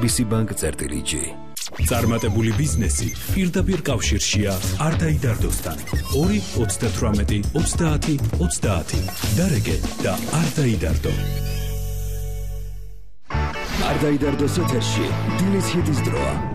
ABC Bank-G. წარმატებული ბიზნესი პირდაპირ კავშირშია არდაიდარდოსთან. 2-38-30-30 დარეგე და არდაიდარდო. არდაიდარდოს ეთერში დილის ჰიტის დროა.